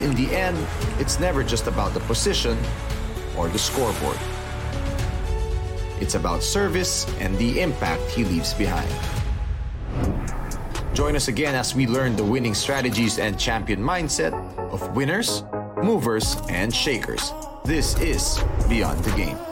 In the end, it's never just about the position or the scoreboard. It's about service and the impact he leaves behind. Join us again as we learn the winning strategies and champion mindset of winners, movers, and shakers. This is Beyond the Game.